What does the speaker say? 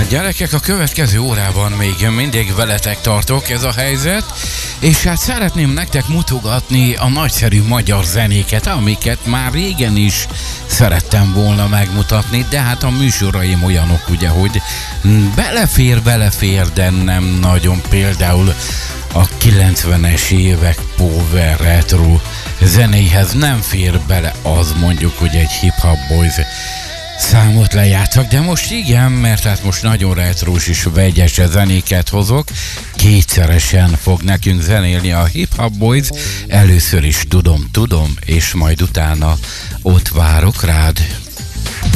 Gyerekek, a következő órában még mindig veletek tartok, ez a helyzet, és hát szeretném nektek mutogatni a nagyszerű magyar zenéket, amiket már régen is szerettem volna megmutatni, de hát a műsoraim olyanok, ugye, hogy belefér, de nem nagyon. Például a 90-es évek power retro zenéhez nem fér bele az, mondjuk, hogy egy hip-hop boys számot lejátszak, de most igen, mert hát most nagyon retrós és vegyes zenéket hozok. Kétszeresen fog nekünk zenélni a Hip Hop Boys. Először is tudom, és majd utána ott várok rád.